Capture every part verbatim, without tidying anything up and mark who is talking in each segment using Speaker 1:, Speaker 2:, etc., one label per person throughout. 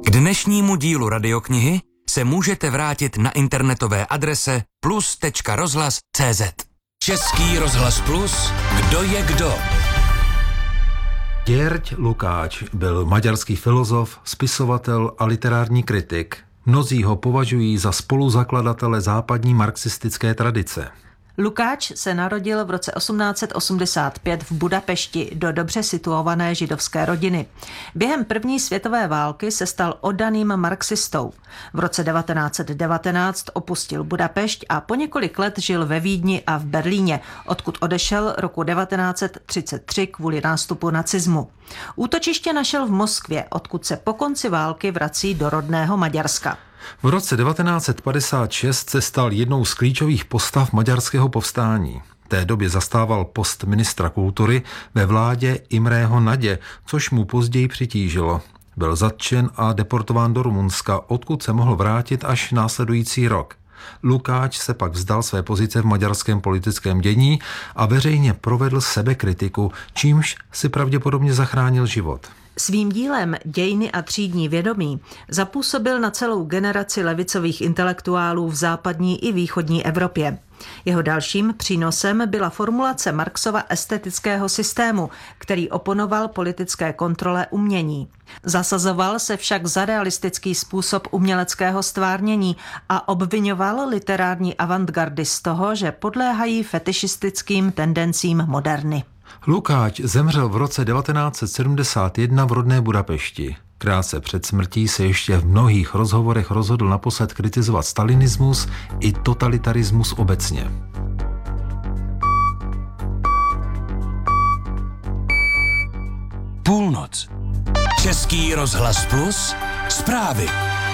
Speaker 1: K dnešnímu dílu radioknihy se můžete vrátit na internetové adrese plus tečka rozhlas tečka cé zet. Český rozhlas Plus, kdo je kdo?
Speaker 2: György Lukács byl maďarský filozof, spisovatel a literární kritik. Mnozí ho považují za spoluzakladatele západní marxistické tradice.
Speaker 3: Lukács se narodil v roce osmnáct set osmdesát pět v Budapešti do dobře situované židovské rodiny. Během první světové války se stal oddaným marxistou. V roce devatenáct set devatenáct opustil Budapešť a po několik let žil ve Vídni a v Berlíně, odkud odešel roku devatenáct set třicet tři kvůli nástupu nacismu. Útočiště našel v Moskvě, odkud se po konci války vrací do rodného Maďarska.
Speaker 2: V roce devatenáct set padesát šest se stal jednou z klíčových postav maďarského povstání. V té době zastával post ministra kultury ve vládě Imreho Nadě, což mu později přitížilo. Byl zatčen a deportován do Rumunska, odkud se mohl vrátit až následující rok. Lukács se pak vzdal své pozice v maďarském politickém dění a veřejně provedl sebekritiku, čímž si pravděpodobně zachránil život.
Speaker 3: Svým dílem Dějiny a třídní vědomí zapůsobil na celou generaci levicových intelektuálů v západní i východní Evropě. Jeho dalším přínosem byla formulace Marxova estetického systému, který oponoval politické kontrole umění. Zasazoval se však za realistický způsob uměleckého stvárnění a obvinoval literární avantgardy z toho, že podléhají fetišistickým tendencím moderny.
Speaker 2: Lukács zemřel v roce devatenáct set sedmdesát jedna v rodné Budapešti. Krátce před smrtí se ještě v mnohých rozhovorech rozhodl naposled kritizovat stalinismus i totalitarismus obecně.
Speaker 1: Půlnoc. Český rozhlas Plus, zprávy.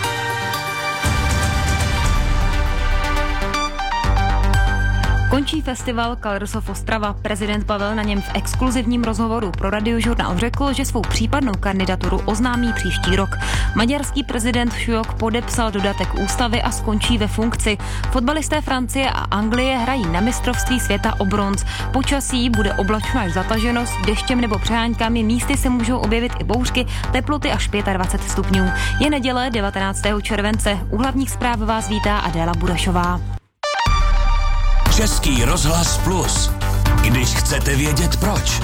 Speaker 4: Končí festival Kalersov Ostrava. Prezident Pavel na něm v exkluzivním rozhovoru pro Radiožurnál řekl, že svou případnou kandidaturu oznámí příští rok. Maďarský prezident Šujok podepsal dodatek ústavy a skončí ve funkci. Fotbalisté Francie a Anglie hrají na mistrovství světa o bronz. Počasí bude oblačno až zataženo, s deštěm nebo přeháňkami, místy se můžou objevit i bouřky, teploty až dvacet pět stupňů. Je neděle devatenáctého července. U hlavních zpráv vás vítá Adéla Burašová.
Speaker 1: Český rozhlas Plus. Když chcete vědět proč.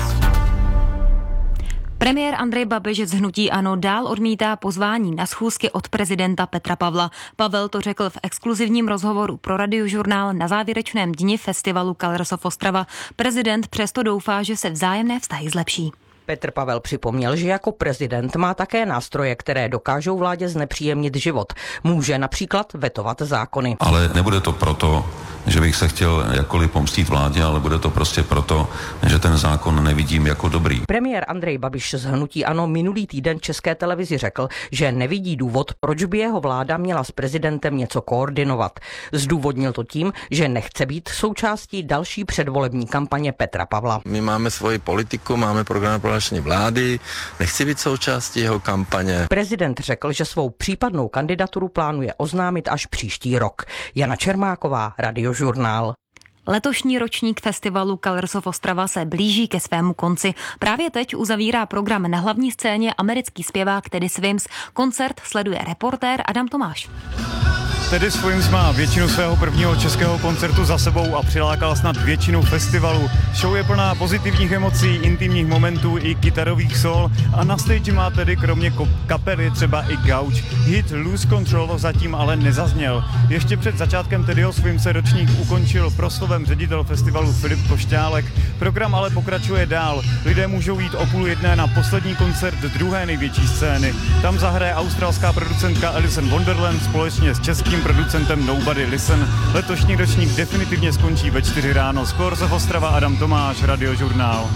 Speaker 4: Premiér Andrej Babiš z hnutí ANO dál odmítá pozvání na schůzky od prezidenta Petra Pavla. Pavel to řekl v exkluzivním rozhovoru pro Radiožurnál na závěrečném dni festivalu Kalersov Ostrava. Prezident přesto doufá, že se vzájemné vztahy zlepší.
Speaker 5: Petr Pavel připomněl, že jako prezident má také nástroje, které dokážou vládě znepříjemnit život. Může například vetovat zákony.
Speaker 6: Ale nebude to proto, že bych se chtěl jakkoliv pomstít vládě, ale bude to prostě proto, že ten zákon nevidím jako dobrý.
Speaker 5: Premiér Andrej Babiš z hnutí ANO minulý týden České televizi řekl, že nevidí důvod, proč by jeho vláda měla s prezidentem něco koordinovat. Zdůvodnil to tím, že nechce být součástí další předvolební kampaně Petra Pavla.
Speaker 7: My máme svoji politiku, máme program prohlášení vlády, nechci být součástí jeho kampaně.
Speaker 5: Prezident řekl, že svou případnou kandidaturu plánuje oznámit až příští rok. Jana Čermáková, Radiožurnál.
Speaker 4: Letošní ročník festivalu Kalersov Ostrava se blíží ke svému konci. Právě teď uzavírá program na hlavní scéně americký zpěvák Teddy Swims. Koncert sleduje reportér Adam Tomáš.
Speaker 8: Teddy Swims má většinu svého prvního českého koncertu za sebou a přilákal snad většinu festivalu. Show je plná pozitivních emocí, intimních momentů i kytarových sol a na stage má tedy kromě kapely třeba i gauč. Hit Lose Control zatím ale nezazněl. Ještě před začátkem Teddyho Swimse ročník ukončil proslovem ředitel festivalu Filip Košťálek. Program ale pokračuje dál. Lidé můžou jít o půl jedné na poslední koncert druhé největší scény. Tam zahraje australská producentka Alice in Wonderland společně s českým producentem Nobody Listen. Letošní ročník definitivně skončí ve čtyři ráno. Z Kalersov Ostrava Adam Tomáš, Radiožurnál.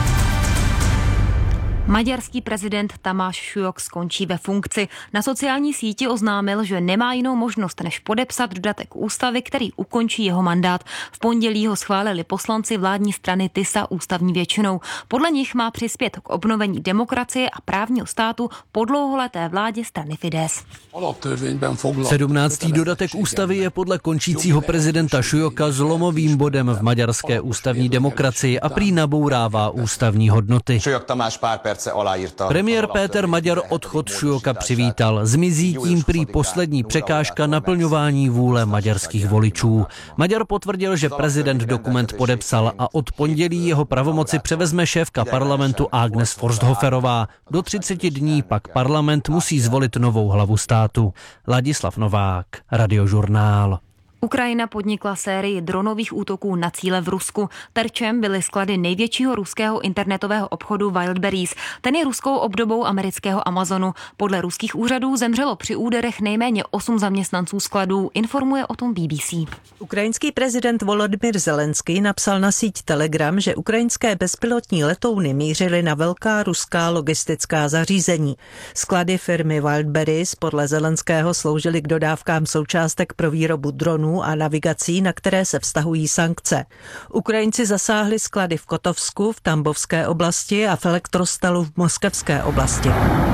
Speaker 4: Maďarský prezident Tamáš Šujok skončí ve funkci. Na sociální síti oznámil, že nemá jinou možnost, než podepsat dodatek ústavy, který ukončí jeho mandát. V pondělí ho schválili poslanci vládní strany Tisa ústavní většinou. Podle nich má přispět k obnovení demokracie a právního státu po dlouholeté vládě strany Fidesz.
Speaker 9: sedmnáctý dodatek ústavy je podle končícího prezidenta Šujoka zlomovým bodem v maďarské ústavní demokracii a prý nabourává ústavní hodnoty. Premiér Péter Magyar odchod Šujoka přivítal. Zmizí tím prý poslední překážka naplňování vůle maďarských voličů. Magyar potvrdil, že prezident dokument podepsal a od pondělí jeho pravomoci převezme šéfka parlamentu Agnes Forsthoferová. Do třiceti dní pak parlament musí zvolit novou hlavu státu. Ladislav Novák, Radiožurnál.
Speaker 4: Ukrajina podnikla sérii dronových útoků na cíle v Rusku. Terčem byly sklady největšího ruského internetového obchodu Wildberries. Ten je ruskou obdobou amerického Amazonu. Podle ruských úřadů zemřelo při úderech nejméně osm zaměstnanců skladů, informuje o tom B B C.
Speaker 3: Ukrajinský prezident Volodymyr Zelenský napsal na síť Telegram, že ukrajinské bezpilotní letouny mířily na velká ruská logistická zařízení. Sklady firmy Wildberries podle Zelenského sloužily k dodávkám součástek pro výrobu dronů a navigací, na které se vztahují sankce. Ukrajinci zasáhli sklady v Kotovsku, v Tambovské oblasti a v Elektrostalu v Moskevské oblasti.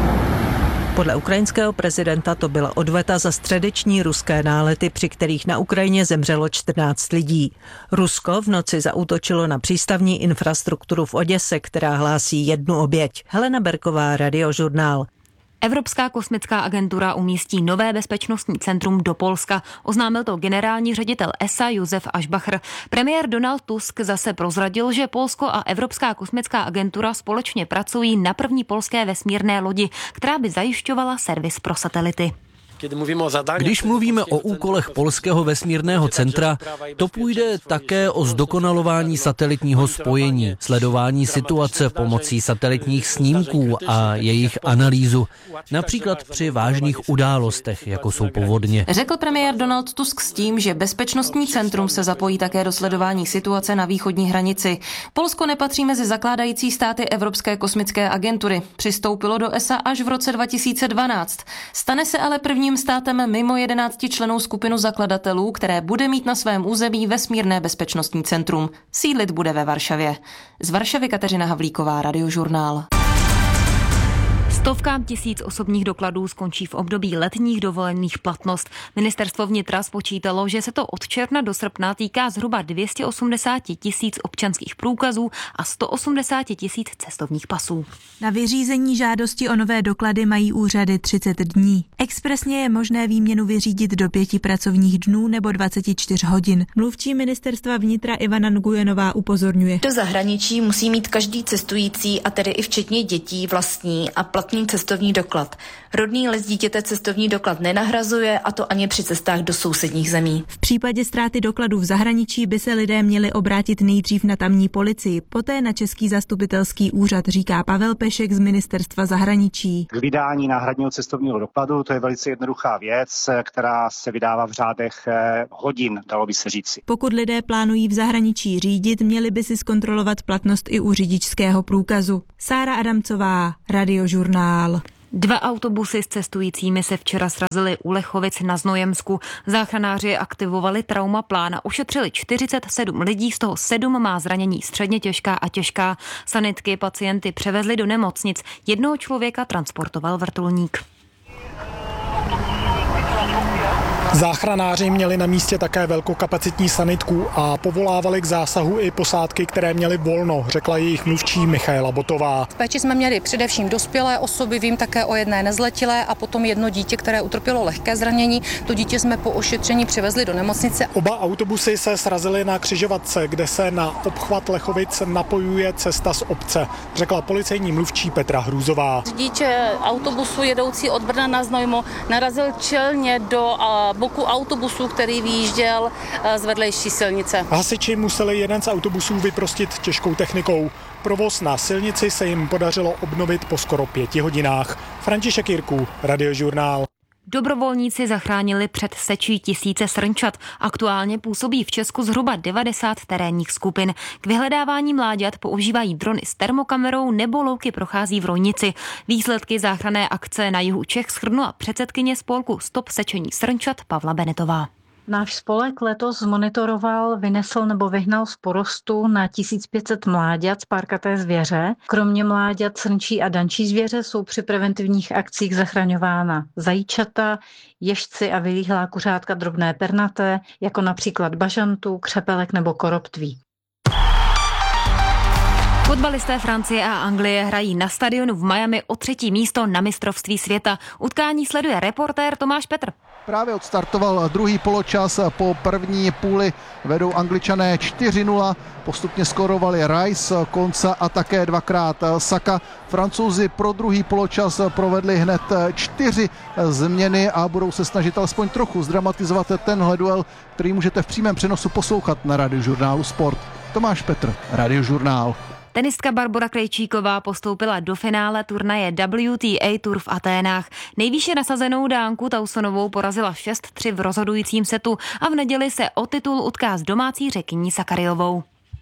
Speaker 3: Podle ukrajinského prezidenta to byla odveta za středeční ruské nálety, při kterých na Ukrajině zemřelo čtrnáct lidí. Rusko v noci zaútočilo na přístavní infrastrukturu v Oděse, která hlásí jednu oběť. Helena Berková, Radiožurnál.
Speaker 4: Evropská kosmická agentura umístí nové bezpečnostní centrum do Polska. Oznámil to generální ředitel E S A Josef Aschbacher. Premiér Donald Tusk zase prozradil, že Polsko a Evropská kosmická agentura společně pracují na první polské vesmírné lodi, která by zajišťovala servis pro satelity.
Speaker 9: Když mluvíme o úkolech polského vesmírného centra, to půjde také o zdokonalování satelitního spojení, sledování situace pomocí satelitních snímků a jejich analýzu, například při vážných událostech, jako jsou povodně.
Speaker 10: Řekl premiér Donald Tusk s tím, že bezpečnostní centrum se zapojí také do sledování situace na východní hranici. Polsko nepatří mezi zakládající státy Evropské kosmické agentury. Přistoupilo do E S A až v roce dva tisíce dvanáct. Stane se ale první státem mimo jedenácti členů skupinu zakladatelů, které bude mít na svém území vesmírné bezpečnostní centrum. Sídlit bude ve Varšavě. Z Varšavy Kateřina Havlíková, Radiožurnál.
Speaker 4: Stovkám tisíc osobních dokladů skončí v období letních dovolených platnost. Ministerstvo vnitra spočítalo, že se to od června do srpna týká zhruba dvě stě osmdesát tisíc občanských průkazů a sto osmdesát tisíc cestovních pasů.
Speaker 11: Na vyřízení žádosti o nové doklady mají úřady třicet dní. Expresně je možné výměnu vyřídit do pěti pracovních dnů nebo dvacet čtyři hodin. Mluvčí ministerstva vnitra Ivana Nguyenová upozorňuje.
Speaker 12: Do zahraničí musí mít každý cestující, a tedy i včetně dětí, vlastní a platný cestovní doklad. Rodný list dítěte cestovní doklad nenahrazuje, a to ani při cestách do sousedních zemí.
Speaker 11: V případě ztráty dokladu v zahraničí by se lidé měli obrátit nejdřív na tamní policii, poté na Český zastupitelský úřad, říká Pavel Pešek z Ministerstva zahraničí.
Speaker 13: K vydání náhradního cestovního dokladu to je velice jednoduchá věc, která se vydává v řádech hodin, dalo by se říci.
Speaker 11: Pokud lidé plánují v zahraničí řídit, měli by si zkontrolovat platnost i u řidičského průkazu. Sára Adamcová, Radiožurnál.
Speaker 4: Dva autobusy s cestujícími se včera srazily u Lechovic na Znojemsku. Záchranáři aktivovali traumaplán a ušetřili čtyřicet sedm lidí, z toho sedm má zranění středně těžká a těžká. Sanitky pacienty převezli do nemocnic. Jednoho člověka transportoval vrtulník.
Speaker 14: Záchranáři měli na místě také velkokapacitní sanitku a povolávali k zásahu i posádky, které měly volno, řekla jejich mluvčí Michaela Botová.
Speaker 15: V péči jsme měli především dospělé osoby, vím také o jedné nezletilé a potom jedno dítě, které utrpělo lehké zranění. To dítě jsme po ošetření přivezli do nemocnice.
Speaker 14: Oba autobusy se srazily na křižovatce, kde se na obchvat Lechovic napojuje cesta z obce, řekla policejní mluvčí Petra Hrůzová.
Speaker 16: Řidič autobusu jedoucí od Brna na Znojmo narazil čelně do boku autobusu, který vyjížděl z vedlejší silnice.
Speaker 14: Hasiči museli jeden z autobusů vyprostit těžkou technikou. Provoz na silnici se jim podařilo obnovit po skoro pěti hodinách. František Jirků, Radiožurnál.
Speaker 4: Dobrovolníci zachránili před sečí tisíce srnčat. Aktuálně působí v Česku zhruba devadesát terénních skupin. K vyhledávání mláďat používají drony s termokamerou nebo louky prochází v rojnici. Výsledky záchranné akce na jihu Čech shrnula předsedkyně spolku Stop sečení srnčat Pavla Benetová.
Speaker 17: Náš spolek letos monitoroval, vynesl nebo vyhnal z porostu na tisíc pět set mláďat spárkaté zvěře. Kromě mláďat srnčí a dančí zvěře jsou při preventivních akcích zachraňována zajíčata, ježci a vylíhlá kuřátka drobné pernaté, jako například bažantů, křepelek nebo koroptví.
Speaker 4: Fotbalisté Francie a Anglie hrají na stadionu v Miami o třetí místo na mistrovství světa. Utkání sleduje reportér Tomáš Petr.
Speaker 18: Právě odstartoval druhý poločas, po první půli vedou Angličané čtyři nula, postupně skorovali Rice, Konsa a také dvakrát Saka. Francouzi pro druhý poločas provedli hned čtyři změny a budou se snažit alespoň trochu zdramatizovat tenhle duel, který můžete v přímém přenosu poslouchat na Radiožurnálu Sport. Tomáš Petr, Radiožurnál.
Speaker 4: Tenistka Barbora Krejčíková postoupila do finále turnaje W T A Tour v Aténách. Nejvýše nasazenou Dánku Tausonovou porazila šest tři v rozhodujícím setu a v neděli se o titul utká s domácí Řekyní Sakarijovou.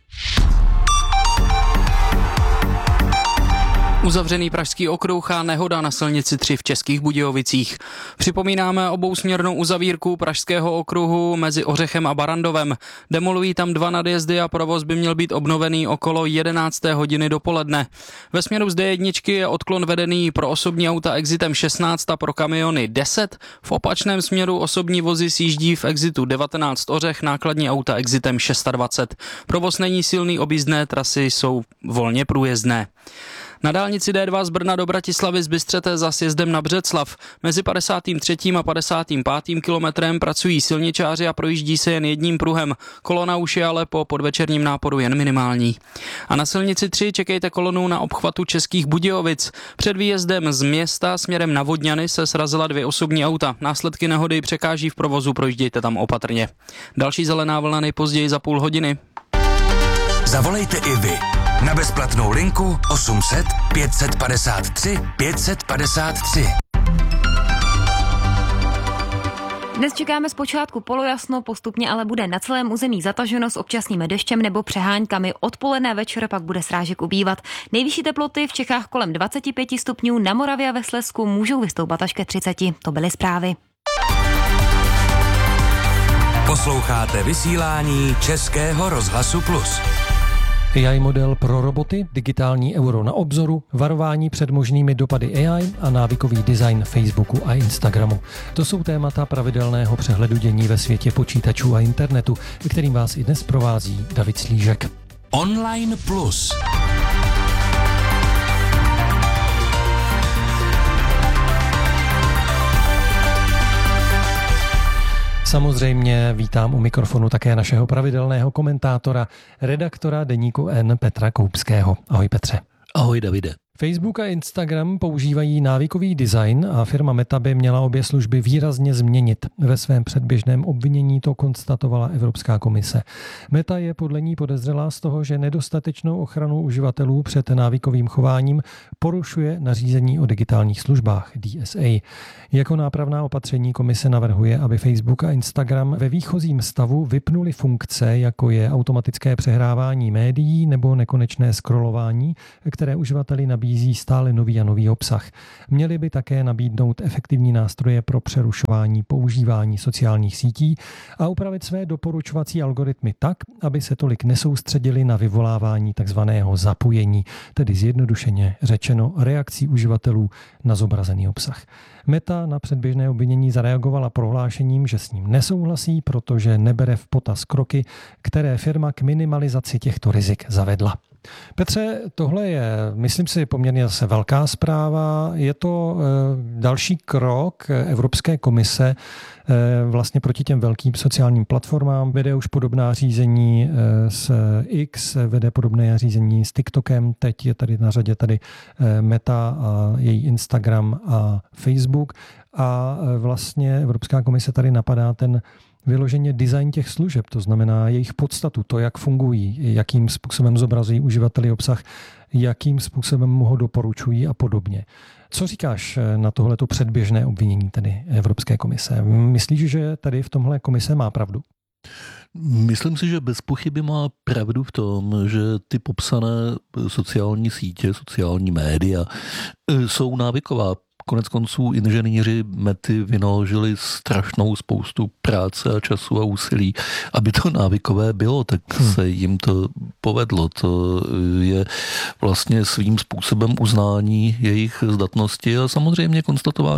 Speaker 19: Uzavřený pražský okruh a nehoda na silnici tři v Českých Budějovicích. Připomínáme obousměrnou uzavírku pražského okruhu mezi Ořechem a Barandovem. Demolují tam dva nadjezdy a provoz by měl být obnovený okolo jedenácté hodiny dopoledne. Ve směru z D jedna je odklon vedený pro osobní auta exitem šestnáct a pro kamiony deset. V opačném směru osobní vozy sjíždí v exitu devatenáct Ořech, nákladní auta exitem dvacet šest. Provoz není silný, objízdné trasy jsou volně průjezdné. Na dálnici D dva z Brna do Bratislavy z Bystřete za sjezdem na Břeclav. Mezi padesátým třetím a padesátým pátým kilometrem pracují silničáři a projíždí se jen jedním pruhem. Kolona už je ale po podvečerním náporu jen minimální. A na silnici tři čekejte kolonu na obchvatu Českých Budějovic. Před výjezdem z města směrem na Vodňany se srazila dvě osobní auta. Následky nehody překáží v provozu, projíždějte tam opatrně. Další zelená vlna nejpozději za půl hodiny.
Speaker 1: Zavolejte i vy na bezplatnou linku osm set pět set padesát tři pět set padesát tři.
Speaker 4: Dnes čekáme zpočátku polojasno, postupně ale bude na celém území zataženo s občasným deštěm nebo přeháňkami. Odpoledne večer pak bude srážek ubývat. Nejvyšší teploty v Čechách kolem dvacet pět stupňů, na Moravě a ve Slezsku můžou vystoupat až ke třiceti. To byly zprávy.
Speaker 1: Posloucháte vysílání Českého rozhlasu Plus.
Speaker 20: A I model pro roboty, digitální euro na obzoru, varování před možnými dopady A I a návykový design Facebooku a Instagramu. To jsou témata pravidelného přehledu dění ve světě počítačů a internetu, kterým vás i dnes provází David Slížek.
Speaker 1: Online Plus.
Speaker 20: Samozřejmě vítám u mikrofonu také našeho pravidelného komentátora, redaktora deníku N Petra Koupského. Ahoj Petře.
Speaker 21: Ahoj Davide.
Speaker 20: Facebook a Instagram používají návykový design a firma Meta by měla obě služby výrazně změnit. Ve svém předběžném obvinění to konstatovala Evropská komise. Meta je podle ní podezřelá z toho, že nedostatečnou ochranu uživatelů před návykovým chováním porušuje nařízení o digitálních službách D S A. Jako nápravná opatření komise navrhuje, aby Facebook a Instagram ve výchozím stavu vypnuli funkce, jako je automatické přehrávání médií nebo nekonečné scrollování, které uživateli nabízí stále nový a nový obsah. Měli by také nabídnout efektivní nástroje pro přerušování používání sociálních sítí a upravit své doporučovací algoritmy tak, aby se tolik nesoustředili na vyvolávání takzvaného zapojení, tedy zjednodušeně řečeno reakcí uživatelů na zobrazený obsah. Meta na předběžné obvinění zareagovala prohlášením, že s ním nesouhlasí, protože nebere v potaz kroky, které firma k minimalizaci těchto rizik zavedla. Petře, tohle je, myslím si, poměrně zase velká zpráva. Je to e, další krok Evropské komise e, vlastně proti těm velkým sociálním platformám. Vede už podobná řízení e, s X, vede podobné řízení s TikTokem. Teď je tady na řadě tady e, Meta a její Instagram a Facebook. A e, vlastně Evropská komise tady napadá ten vyloženě design těch služeb, to znamená jejich podstatu, to, jak fungují, jakým způsobem zobrazují uživateli obsah, jakým způsobem mu ho doporučují a podobně. Co říkáš na tohleto předběžné obvinění tedy Evropské komise? Myslíš, že tady v tomhle komise má pravdu?
Speaker 21: Myslím si, že bez pochyby má pravdu v tom, že ty popsané sociální sítě, sociální média jsou návyková. Konec konců inženýři Mety vynaložili strašnou spoustu práce a času a úsilí, aby to návykové bylo, tak hmm. se jim to povedlo. To je vlastně svým způsobem uznání jejich zdatnosti a samozřejmě konstatování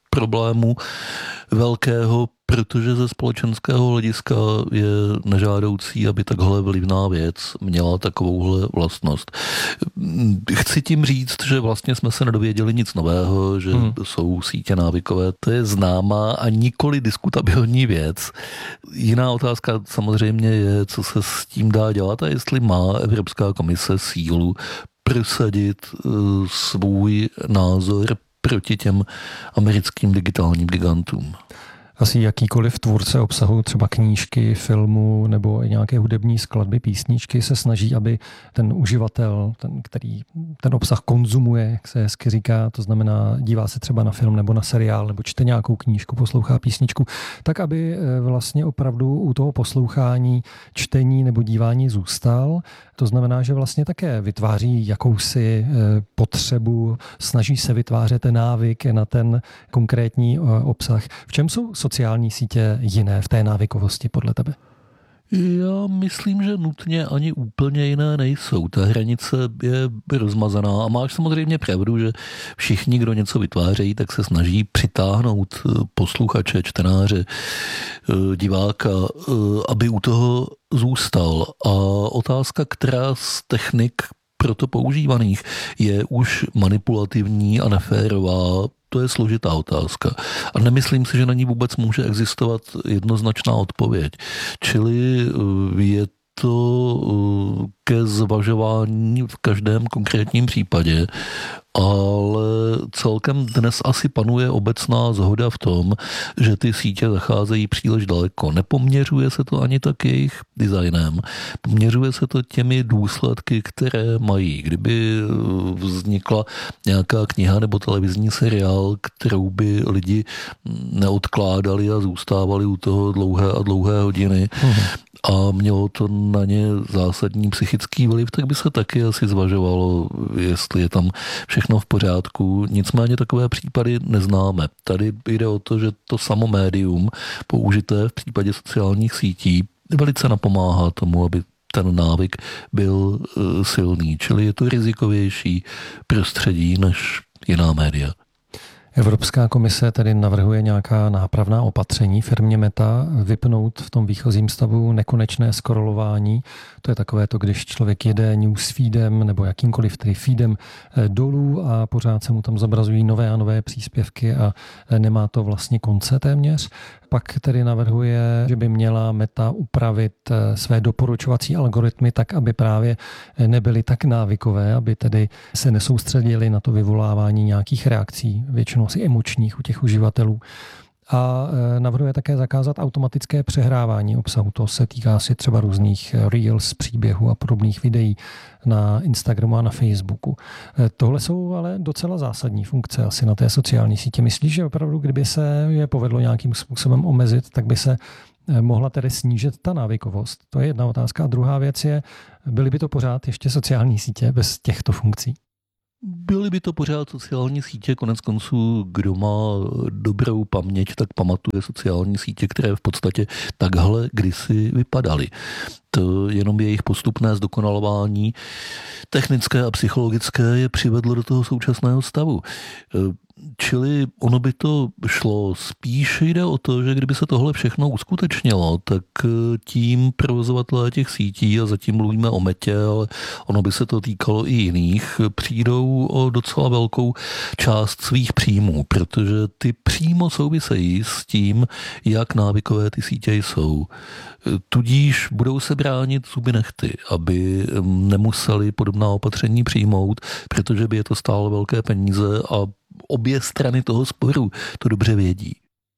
Speaker 21: problému velkého, protože ze společenského hlediska je nežádoucí, aby takhle vlivná věc měla takovouhle vlastnost. Chci tím říct, že vlastně jsme se nedověděli nic nového, že hmm. jsou sítě návykové, to je známá a nikoli diskutabilní věc. Jiná otázka samozřejmě je, co se s tím dá dělat a jestli má Evropská komise sílu prosadit uh, svůj názor proti těm americkým digitálním gigantům.
Speaker 20: Asi jakýkoliv tvůrce obsahu, třeba knížky, filmu nebo nějaké hudební skladby, písničky, se snaží, aby ten uživatel, ten, který ten obsah konzumuje, jak se hezky říká, to znamená dívá se třeba na film nebo na seriál, nebo čte nějakou knížku, poslouchá písničku, tak aby vlastně opravdu u toho poslouchání, čtení nebo dívání zůstal. To znamená, že vlastně také vytváří jakousi potřebu, snaží se vytvářet návyk na ten konkrétní obsah. V čem jsou sociální sítě jiné v té návykovosti podle tebe?
Speaker 21: Já myslím, že nutně ani úplně jiné nejsou. Ta hranice je rozmazaná a máš samozřejmě pravdu, že všichni, kdo něco vytvářejí, tak se snaží přitáhnout posluchače, čtenáře, diváka, aby u toho zůstal. A otázka, která z technik proto používaných je už manipulativní a neférová, to je složitá otázka. A nemyslím si, že na ní vůbec může existovat jednoznačná odpověď. Čili je to ke zvažování v každém konkrétním případě, ale celkem dnes asi panuje obecná shoda v tom, že ty sítě zacházejí příliš daleko. Nepoměřuje se to ani tak jejich designem, poměřuje se to těmi důsledky, které mají. Kdyby vznikla nějaká kniha nebo televizní seriál, kterou by lidi neodkládali a zůstávali u toho dlouhé a dlouhé hodiny, hmm. a mělo to na ně zásadní psychický vliv, tak by se taky asi zvažovalo, jestli je tam všechno v pořádku. Nicméně takové případy neznáme. Tady jde o to, že to samo médium použité v případě sociálních sítí velice napomáhá tomu, aby ten návyk byl silný. Čili je to rizikovější prostředí než jiná média.
Speaker 20: Evropská komise tedy navrhuje nějaká nápravná opatření firmě Meta, vypnout v tom výchozím stavu nekonečné scrollování. To je takové to, když člověk jede newsfeedem nebo jakýmkoliv tedy feedem dolů a pořád se mu tam zobrazují nové a nové příspěvky a nemá to vlastně konce téměř. Pak tedy navrhuje, že by měla Meta upravit své doporučovací algoritmy tak, aby právě nebyly tak návykové, aby tedy se nesoustředili na to vyvolávání nějakých reakcí, většinou asi emočních u těch uživatelů. A navrhuje také zakázat automatické přehrávání obsahu. To se týká asi třeba různých reels, příběhů a podobných videí na Instagramu a na Facebooku. Tohle jsou ale docela zásadní funkce asi na té sociální sítě. Myslíš, že opravdu, kdyby se je povedlo nějakým způsobem omezit, tak by se mohla tedy snížit ta návykovost? To je jedna otázka. A druhá věc je, byly by to pořád ještě sociální sítě bez těchto funkcí?
Speaker 21: Byly by to pořád sociální sítě, konec konců, kdo má dobrou paměť, tak pamatuje sociální sítě, které v podstatě takhle kdysi vypadaly. To jenom jejich postupné zdokonalování technické a psychologické je přivedlo do toho současného stavu. Čili ono by to šlo, spíš jde o to, že kdyby se tohle všechno uskutečnilo, tak tím provozovatelé těch sítí, a zatím mluvíme o Metě, ale ono by se to týkalo i jiných, přijdou o docela velkou část svých příjmů, protože ty přímo souvisejí s tím, jak návykové ty sítě jsou. Tudíž budou se bránit zuby nehty, aby nemuseli podobná opatření přijmout, protože by je to stálo velké peníze a obě strany toho sporu to dobře vědí.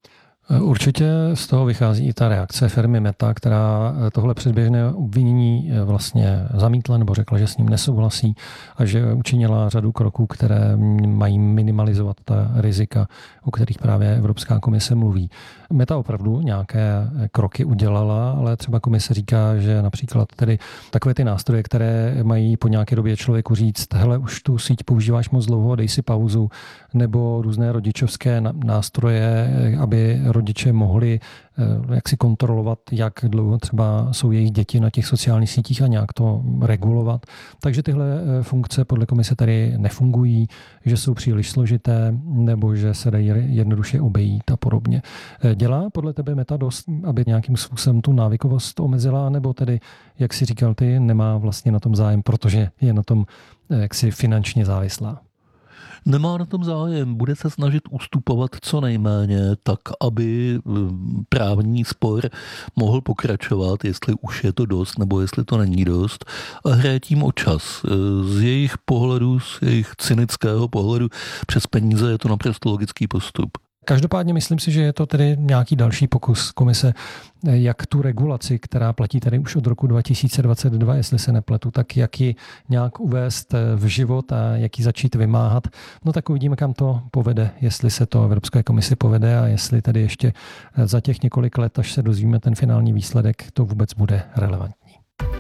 Speaker 20: Určitě z toho vychází i ta reakce firmy Meta, která tohle předběžné obvinění vlastně zamítla nebo řekla, že s ním nesouhlasí a že učinila řadu kroků, které mají minimalizovat ta rizika, o kterých právě Evropská komise mluví. Meta opravdu nějaké kroky udělala, ale třeba komise říká, že například tedy takové ty nástroje, které mají po nějaké době člověku říct, hele, už tu síť používáš moc dlouho, dej si pauzu, nebo různé rodičovské nástroje, aby rodič rodiče mohli jak si kontrolovat, jak dlouho třeba jsou jejich děti na těch sociálních sítích a nějak to regulovat. Takže tyhle funkce podle komise tady nefungují, že jsou příliš složité nebo že se dají jednoduše obejít a podobně. Dělá podle tebe Meta dost, aby nějakým způsobem tu návykovost omezila, nebo tedy, jak si říkal ty, nemá vlastně na tom zájem, protože je na tom jaksi finančně závislá?
Speaker 21: Nemá na tom zájem, bude se snažit ustupovat co nejméně, tak aby právní spor mohl pokračovat, jestli už je to dost, nebo jestli to není dost, a hraje tím o čas. Z jejich pohledu, z jejich cynického pohledu přes peníze je to naprosto logický postup.
Speaker 20: Každopádně myslím si, že je to tedy nějaký další pokus komise, jak tu regulaci, která platí tady už od roku dva tisíce dvacet dva, jestli se nepletu, tak jak ji nějak uvést v život a jak ji začít vymáhat. No tak uvidíme, kam to povede, jestli se to Evropské komisi povede a jestli tedy ještě za těch několik let, až se dozvíme ten finální výsledek, to vůbec bude relevantní.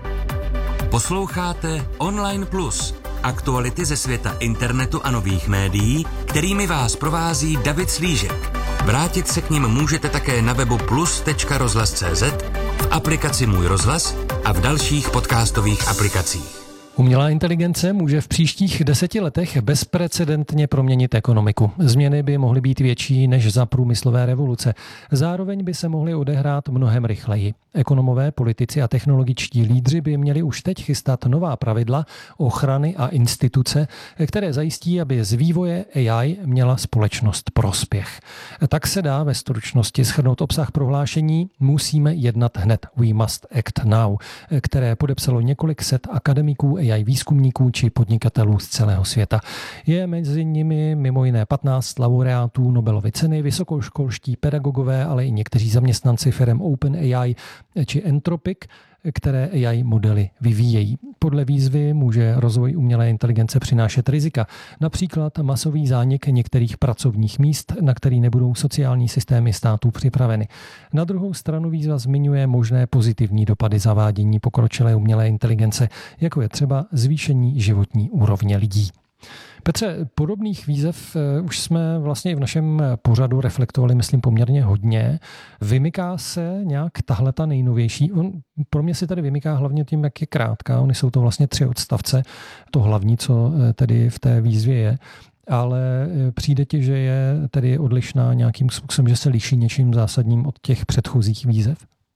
Speaker 1: Posloucháte Online Plus. Aktuality ze světa internetu a nových médií, kterými vás provází David Slížek. Vrátit se k nim můžete také na webu plus tečka rozhlas tečka cé zet, v aplikaci Můj rozhlas a v dalších podcastových aplikacích.
Speaker 20: Umělá inteligence může v příštích deseti letech bezprecedentně proměnit ekonomiku. Změny by mohly být větší než za průmyslové revoluce. Zároveň by se mohly odehrát mnohem rychleji. Ekonomové, politici a technologičtí lídři by měli už teď chystat nová pravidla ochrany a instituce, které zajistí, aby z vývoje A I měla společnost prospěch. Tak se dá ve stručnosti shrnout obsah prohlášení Musíme jednat hned, We must act now, které podepsalo několik set akademiků, A I výzkumníků či podnikatelů z celého světa. Je mezi nimi mimo jiné patnáct laureátů Nobelovy ceny, vysokoškolští pedagogové, ale i někteří zaměstnanci firem OpenAI či Anthropic, které A I modely vyvíjejí. Podle výzvy může rozvoj umělé inteligence přinášet rizika, například masový zánik některých pracovních míst, na který nebudou sociální systémy států připraveny. Na druhou stranu výzva zmiňuje možné pozitivní dopady zavádění pokročilé umělé inteligence, jako je třeba zvýšení životní úrovně lidí. Petře, podobných výzev už jsme vlastně i v našem pořadu reflektovali, myslím, poměrně hodně. Vymyká se nějak tahle ta nejnovější? On pro mě si tady vymyká hlavně tím, jak je krátká. Ony jsou to vlastně tři odstavce. To hlavní, co tedy v té výzvě je. Ale přijde ti, že je tedy odlišná nějakým způsobem, že se liší něčím zásadním od těch předchozích výzev?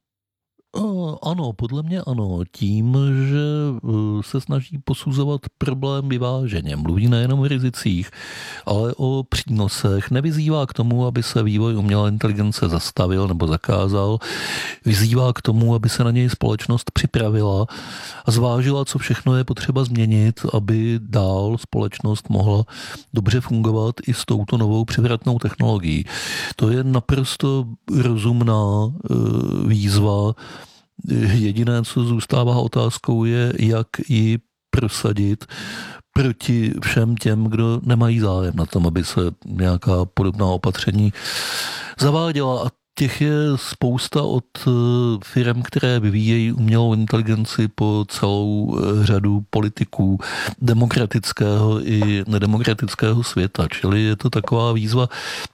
Speaker 21: Ano, podle mě ano. Tím, že se snaží posuzovat problém vyváženě. Mluví nejenom o rizicích, ale o přínosech. Nevyzývá k tomu, aby se vývoj umělé inteligence zastavil nebo zakázal. Vyzývá k tomu, aby se na něj společnost připravila a zvážila, co všechno je potřeba změnit, aby dál společnost mohla dobře fungovat i s touto novou převratnou technologií. To je naprosto rozumná výzva. Jediné, co zůstává otázkou, je, jak ji prosadit proti všem těm, kdo nemají zájem na tom, aby se nějaká podobná opatření zaváděla. A těch je spousta od firm, které vyvíjejí umělou inteligenci po celou řadu politiků demokratického i nedemokratického světa. Čili je to taková výzva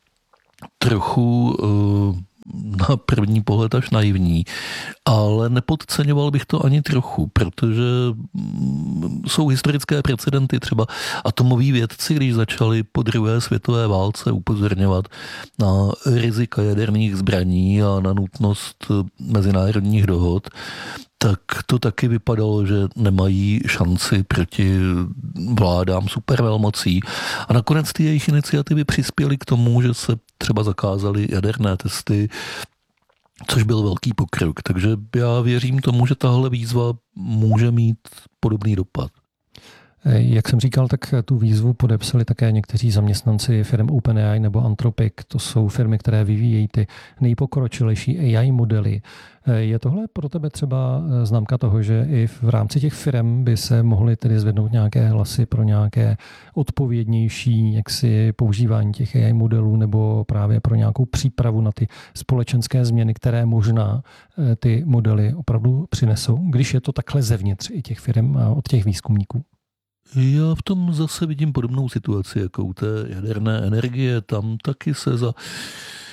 Speaker 21: trochu na první pohled až naivní, ale nepodceňoval bych to ani trochu, protože jsou historické precedenty, třeba atomoví vědci, když začali po druhé světové válce upozorňovat na rizika jaderných zbraní a na nutnost mezinárodních dohod, tak to taky vypadalo, že nemají šanci proti vládám supervelmocí. A nakonec ty jejich iniciativy přispěly k tomu, že se třeba zakázaly jaderné testy, což byl velký pokrok. Takže já věřím tomu, že tahle výzva může mít podobný dopad.
Speaker 20: Jak jsem říkal, tak tu výzvu podepsali také někteří zaměstnanci firm OpenAI nebo Anthropic. To jsou firmy, které vyvíjejí ty nejpokročilejší A I modely. Je tohle pro tebe třeba známka toho, že i v rámci těch firm by se mohly tedy zvednout nějaké hlasy pro nějaké odpovědnější jaksi používání těch A I modelů nebo právě pro nějakou přípravu na ty společenské změny, které možná ty modely opravdu přinesou, když je to takhle zevnitř i těch firm a od těch výzkumníků?
Speaker 21: Já v tom zase vidím podobnou situaci jako u té jaderné energie. Tam taky se za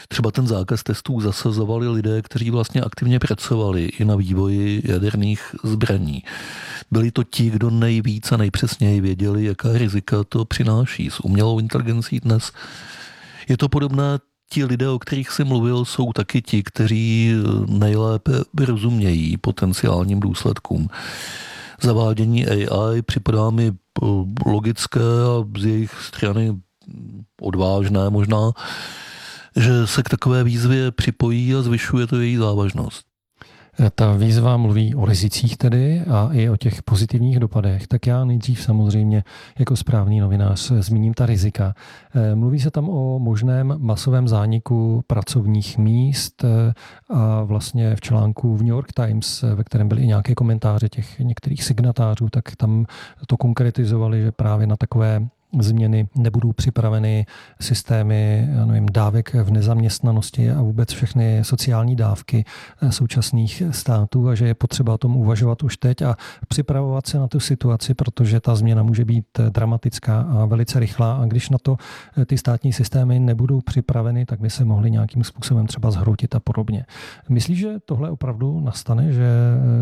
Speaker 21: třeba ten zákaz testů zasazovali lidé, kteří vlastně aktivně pracovali i na vývoji jaderných zbraní. Byli to ti, kdo nejvíc a nejpřesněji věděli, jaká rizika to přináší. S umělou inteligencí dnes je to podobné. Ti lidé, o kterých jsi mluvil, jsou taky ti, kteří nejlépe rozumějí potenciálním důsledkům. Zavádění A I připadá mi logické a z jejich strany odvážné možná, že se k takové výzvě připojí a zvyšuje to její závažnost.
Speaker 20: Ta výzva mluví o rizicích tedy a i o těch pozitivních dopadech. Tak já nejdřív samozřejmě jako správný novinář zmíním ta rizika. Mluví se tam o možném masovém zániku pracovních míst a vlastně v článku v New York Times, ve kterém byly i nějaké komentáře těch některých signatářů, tak tam to konkretizovali, že právě na takové změny nebudou připraveny systémy, já nevím, dávek v nezaměstnanosti a vůbec všechny sociální dávky současných států a že je potřeba o tom uvažovat už teď a připravovat se na tu situaci, protože ta změna může být dramatická a velice rychlá a když na to ty státní systémy nebudou připraveny, tak by se mohly nějakým způsobem třeba zhroutit a podobně. Myslíš, že tohle opravdu nastane, že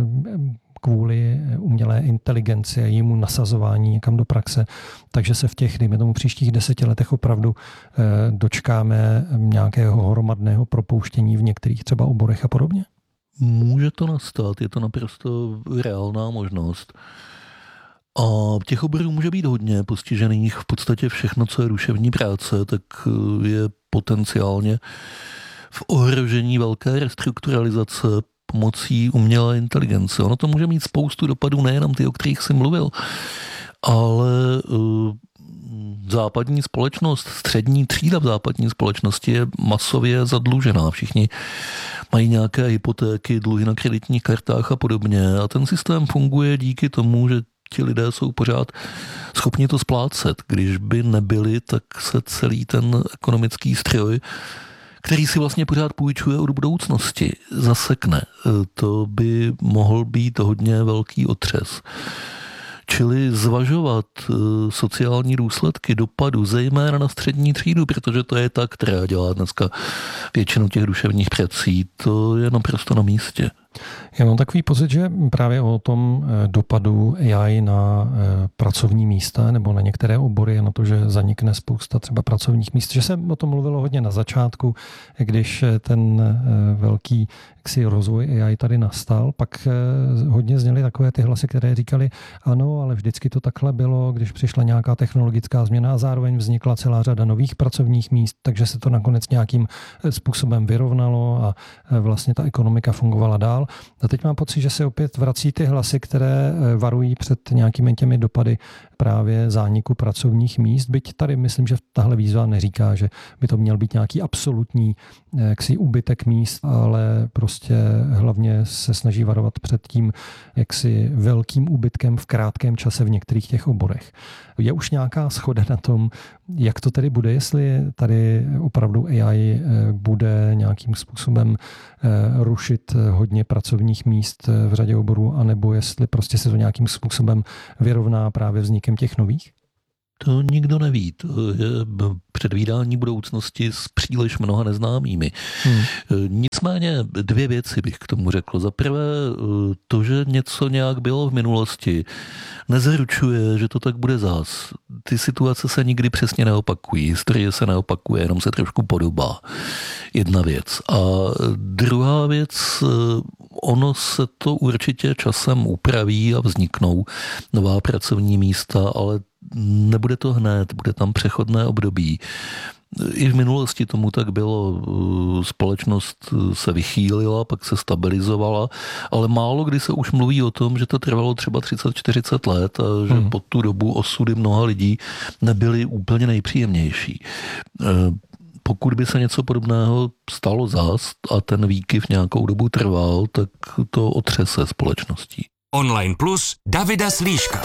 Speaker 20: kvůli umělé inteligenci a jejímu nasazování někam do praxe, takže se v těch, dejme tomu, příštích deseti letech opravdu dočkáme nějakého hromadného propouštění v některých třeba oborech a podobně?
Speaker 21: Může to nastat, je to naprosto reálná možnost. A těch oborů může být hodně postižených. V podstatě všechno, co je duševní práce, tak je potenciálně v ohrožení velké restrukturalizace pomocí umělé inteligence. Ono to může mít spoustu dopadů, nejenom ty, o kterých jsem mluvil, ale uh, západní společnost, střední třída v západní společnosti je masově zadlužená. Všichni mají nějaké hypotéky, dluhy na kreditních kartách a podobně a ten systém funguje díky tomu, že ti lidé jsou pořád schopni to splácet. Když by nebyli, tak se celý ten ekonomický stroj, který si vlastně pořád půjčuje od budoucnosti, zasekne. To by mohl být hodně velký otřes. Čili zvažovat sociální důsledky dopadu, zejména na střední třídu, protože to je ta, která dělá dneska většinu těch duševních prací, to je naprosto na místě.
Speaker 20: Já mám takový pocit, že právě o tom dopadu A I na pracovní místa nebo na některé obory, na to, že zanikne spousta třeba pracovních míst, že se o tom mluvilo hodně na začátku, když ten velký jaksi rozvoj A I tady nastal, pak hodně zněly takové ty hlasy, které říkali, ano, ale vždycky to takhle bylo, když přišla nějaká technologická změna a zároveň vznikla celá řada nových pracovních míst, takže se to nakonec nějakým způsobem vyrovnalo a vlastně ta ekonomika fungovala dál. A teď mám pocit, že se opět vrací ty hlasy, které varují před nějakými těmi dopady právě zániku pracovních míst. Byť tady myslím, že tahle výzva neříká, že by to měl být nějaký absolutní jaksi úbytek míst, ale prostě hlavně se snaží varovat před tím jaksi velkým úbytkem v krátkém čase v některých těch oborech. Je už nějaká shoda na tom, jak to tedy bude, jestli tady opravdu A I bude nějakým způsobem rušit hodně pracovních míst v řadě oborů, anebo jestli prostě se to nějakým způsobem vyrovná právě vznikem těch nových?
Speaker 21: To nikdo neví. To je předvídání budoucnosti s příliš mnoha neznámými. Hmm. Nicméně dvě věci bych k tomu řekl. Za prvé, to, že něco nějak bylo v minulosti, nezaručuje, že to tak bude zás. Ty situace se nikdy přesně neopakují. Historie se neopakuje, jenom se trošku podobá. Jedna věc. A druhá věc, ono se to určitě časem upraví a vzniknou nová pracovní místa, ale nebude to hned, bude tam přechodné období. I v minulosti tomu tak bylo, společnost se vychýlila, pak se stabilizovala, ale málo kdy se už mluví o tom, že to trvalo třeba třicet čtyřicet let a že hmm. po tu dobu osudy mnoha lidí nebyly úplně nejpříjemnější. Pokud by se něco podobného stalo zás a ten výkyv nějakou dobu trval, tak to otřese společností.
Speaker 1: Online Plus Davida Slíška.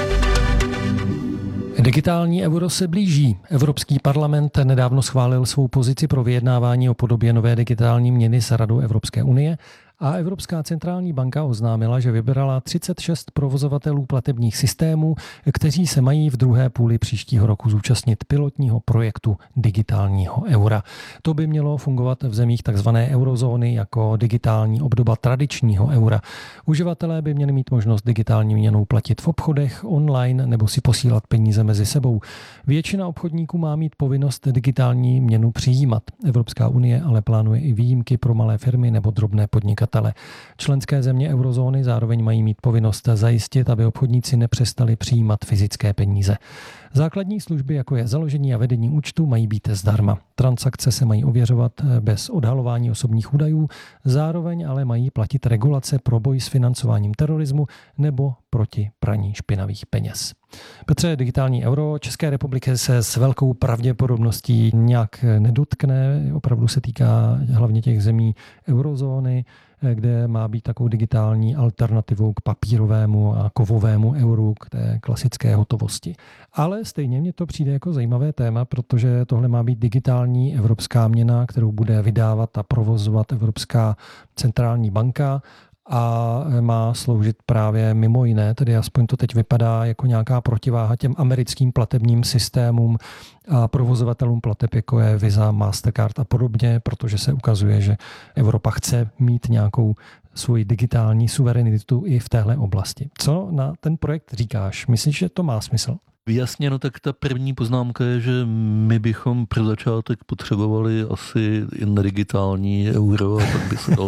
Speaker 20: Digitální euro se blíží. Evropský parlament nedávno schválil svou pozici pro vyjednávání o podobě nové digitální měny s Radou Evropské unie A Evropská centrální banka oznámila, že vybrala třicet šest provozovatelů platebních systémů, kteří se mají v druhé půli příštího roku zúčastnit pilotního projektu digitálního eura. To by mělo fungovat v zemích takzvané eurozóny jako digitální obdoba tradičního eura. Uživatelé by měli mít možnost digitální měnou platit v obchodech, online nebo si posílat peníze mezi sebou. Většina obchodníků má mít povinnost digitální měnu přijímat. Evropská unie ale plánuje i výjimky pro malé firmy nebo drobné podnikatele. Členské země eurozóny zároveň mají mít povinnost zajistit, aby obchodníci nepřestali přijímat fyzické peníze. Základní služby, jako je založení a vedení účtu, mají být zdarma. Transakce se mají ověřovat bez odhalování osobních údajů, zároveň ale mají platit regulace pro boj s financováním terorismu nebo proti praní špinavých peněz. Petře, digitální euro České republiky se s velkou pravděpodobností nějak nedotkne. Opravdu se týká hlavně těch zemí eurozóny, kde má být takovou digitální alternativou k papírovému a kovovému euru, k té klasické hotovosti. Ale stejně mně to přijde jako zajímavé téma, protože tohle má být digitální evropská měna, kterou bude vydávat a provozovat Evropská centrální banka a má sloužit právě mimo jiné, tedy aspoň to teď vypadá jako nějaká protiváha těm americkým platebním systémům a provozovatelům plateb, jako je Visa, Mastercard a podobně, protože se ukazuje, že Evropa chce mít nějakou svoji digitální suverenitu i v téhle oblasti. Co na ten projekt říkáš? Myslíš, že to má smysl?
Speaker 21: Vyjasněno, tak ta první poznámka je, že my bychom pro začátek potřebovali asi i digitální euro a tak by se dalo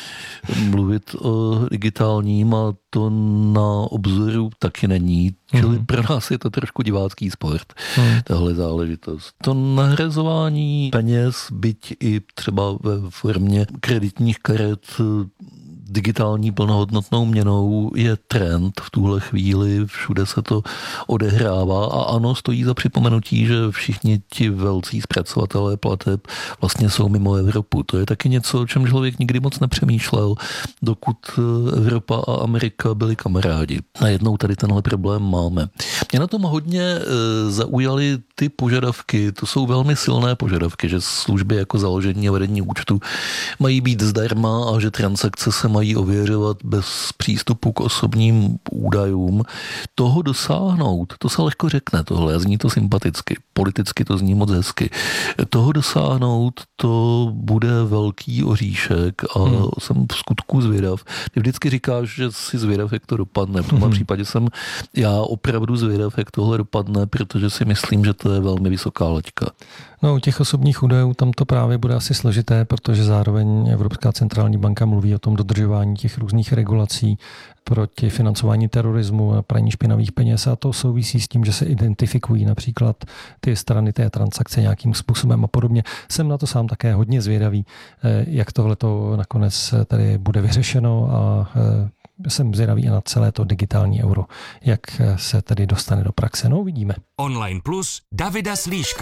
Speaker 21: mluvit o digitálním a to na obzoru taky není. Čili hmm. pro nás je to trošku divácký sport, hmm. tahle záležitost. To nahrazování peněz, byť i třeba ve formě kreditních karet digitální plnohodnotnou měnou je trend v tuhle chvíli, všude se to odehrává a ano, stojí za připomenutí, že všichni ti velcí zpracovatelé plateb vlastně jsou mimo Evropu. To je taky něco, o čem člověk nikdy moc nepřemýšlel, dokud Evropa a Amerika byli kamarádi. Najednou tady tenhle problém máme. Mě na tom hodně zaujaly ty požadavky, to jsou velmi silné požadavky, že služby jako založení a vedení účtu mají být zdarma a že transakce se mají ověřovat bez přístupu k osobním údajům. Toho dosáhnout, to se lehko řekne tohle, a zní to sympaticky, politicky to zní moc hezky. Toho dosáhnout, to bude velký oříšek a hmm. jsem v skutku zvědav. Ty vždycky říkáš, že jsi zvědav, jak to dopadne. V tomhle hmm. případě jsem já opravdu zvědav, jak tohle dopadne, protože si myslím, že to je velmi vysoká laťka.
Speaker 20: No, u těch osobních údajů tam to právě bude asi složité, protože zároveň Evropská centrální banka mluví o tom dodržování těch různých regulací proti financování terorismu a praní špinavých peněz a to souvisí s tím, že se identifikují například ty strany té transakce nějakým způsobem a podobně. Jsem na to sám také hodně zvědavý, jak tohleto nakonec tady bude vyřešeno a jsem zvědavý i na celé to digitální euro, jak se tedy dostane do praxe. No, uvidíme.
Speaker 1: Online Plus Davida Slíška.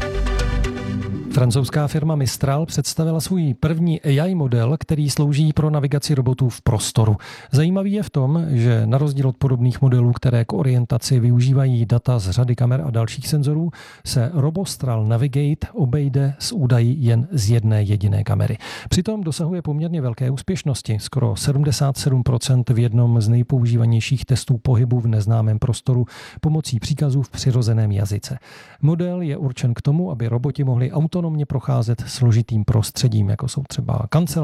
Speaker 20: Francouzská firma Mistral představila svůj první A I model, který slouží pro navigaci robotů v prostoru. Zajímavý je v tom, že na rozdíl od podobných modelů, které k orientaci využívají data z řady kamer a dalších senzorů, se Robostral Navigate obejde s údaji jen z jedné jediné kamery. Přitom dosahuje poměrně velké úspěšnosti, skoro sedmdesát sedm procent v jednom z nejpoužívanějších testů pohybu v neznámém prostoru pomocí příkazů v přirozeném jazyce. Model je určen k tomu, aby roboti mohli autonomně procházet složitým prostředím, jako jsou třeba kanceláře,